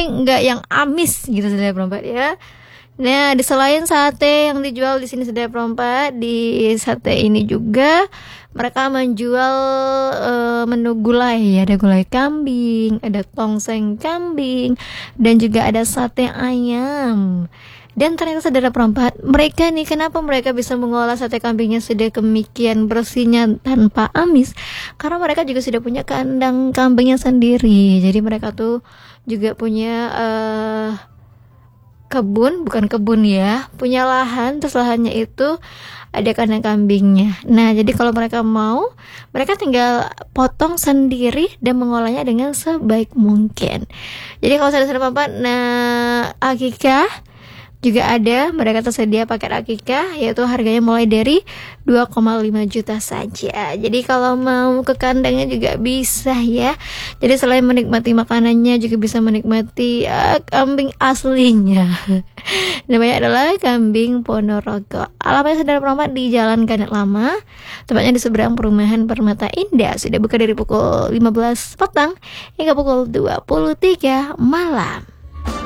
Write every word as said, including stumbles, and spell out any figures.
tapi nggak yang amis gitu saudara perempat ya. Nah, di selain sate yang dijual di sini saudara perempat, di sate ini juga mereka menjual uh, menu gulai. Ada gulai kambing, ada tongseng kambing, dan juga ada sate ayam. Dan ternyata saudara perempat, mereka nih, kenapa mereka bisa mengolah sate kambingnya sudah demikian bersihnya tanpa amis? Karena mereka juga sudah punya kandang kambingnya sendiri. Jadi mereka tuh juga punya uh, kebun, bukan kebun ya, punya lahan, terus lahannya itu ada kandang kambingnya. Nah, jadi kalau mereka mau, mereka tinggal potong sendiri dan mengolahnya dengan sebaik mungkin. Jadi kalau saudara perempat, nah akikah juga ada, mereka tersedia paket akikah, yaitu harganya mulai dari dua koma lima juta saja. Jadi kalau mau ke kandangnya juga bisa ya. Jadi selain menikmati makanannya, juga bisa menikmati uh, kambing aslinya. Namanya adalah kambing Ponorogo. Alamatnya saudara perempat di Jalan Ganat Lama, tepatnya di seberang perumahan Permata Indah. Sudah buka dari pukul lima belas petang hingga pukul dua puluh tiga malam.